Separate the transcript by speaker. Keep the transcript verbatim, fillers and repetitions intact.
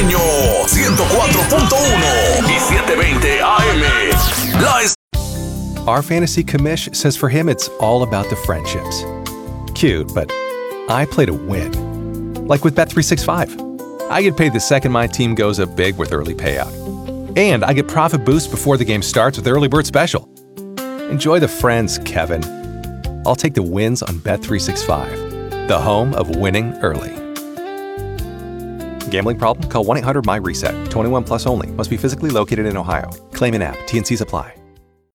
Speaker 1: Caribeño, ciento cuatro punto uno y setecientos veinte A M. La es-
Speaker 2: Our fantasy commish says for him it's all about the friendships. Cute, but I play to win. Like with Bet three sixty-five. I get paid the second my team goes up big with early payout. And I get profit boost before the game starts with Early Bird Special. Enjoy the friends, Kevin. I'll take the wins on Bet three sixty-five, the home of winning early. Gambling problem? Call one eight hundred M Y RESET. twenty-one plus only. Must be physically located in Ohio. Claim in app. T N Cs apply.